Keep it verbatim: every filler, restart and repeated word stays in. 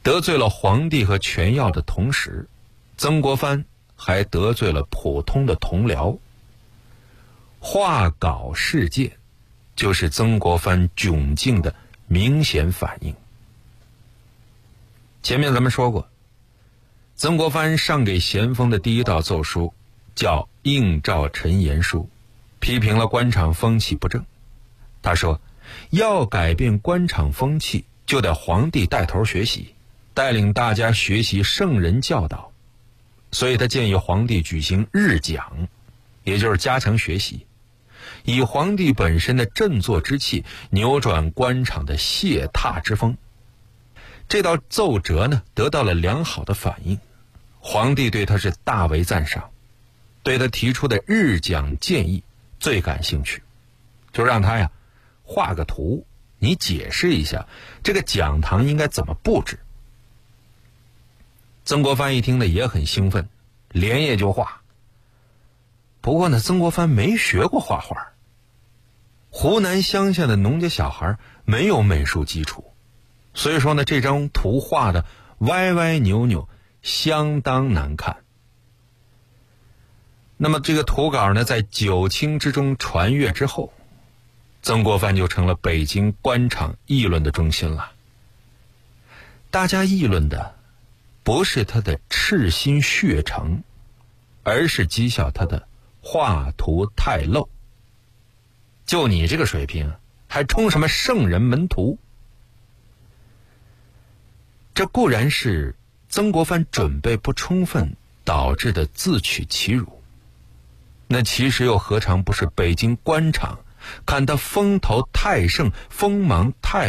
得罪了皇帝和权要的同时，曾国藩还得罪了普通的同僚。画稿事件就是曾国藩窘境的明显反应。前面咱们说过，曾国藩上给咸丰的第一道奏书叫应召陈言书，批评了官场风气不正。他说，要改变官场风气，就得皇帝带头学习，带领大家学习圣人教导。所以他建议皇帝举行日讲，也就是加强学习，以皇帝本身的振作之气扭转官场的懈怠之风。这道奏折呢，得到了良好的反应，皇帝对他是大为赞赏，对他提出的日讲建议最感兴趣，就让他呀画个图，你解释一下这个讲堂应该怎么布置。曾国藩一听呢也很兴奋，连夜就画。不过呢，曾国藩没学过画画，湖南乡下的农家小孩没有美术基础，所以说呢，这张图画的歪歪扭扭，相当难看。那么这个图稿呢，在九卿之中传阅之后，曾国藩就成了北京官场议论的中心了。大家议论的不是他的赤心血诚，而是讥笑他的画图太漏。就你这个水平，还充什么圣人门徒？这固然是曾国藩准备不充分导致的自取其辱，那其实又何尝不是北京官场看他风头太盛，锋芒太